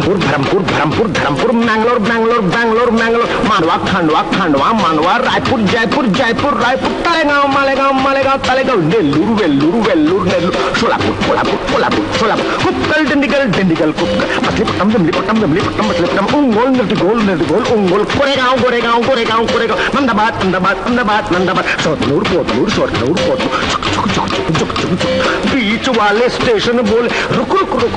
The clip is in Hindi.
धरमपुर धरमपुर धरमपुर धरमपुर, मैंगलोर बैंगलोर बैंगलोर मैंगलोर, मांडवा खांडवा खांडवा मांडवा, रायपुर जयपुर जयपुर रायपुर, तालेगांव मालेगांव मालेगांव तालेगांव, नेल्लूर वेल्लूर वेल्लूर नेल्लूर, सोलापुर कोल्हापुर कोल्हापुर सोलापुर, कुप्पल डिंडिगल डिंडिगल कुप्पल, मछलीपट्टनम मछलीपट्टनम मछलीपट्टनम, उंगोल निर्तिगोल उंगोल, गोरेगांव गोरेगांव गोरेगांव गोरेगांव, नंदाबाद नंदाबाद नंदाबाद नंदाबाद, सोतनूर कोतनूर सोतनूर कोतनूर, बीच वाले स्टेशन बोले रुक रुक रुक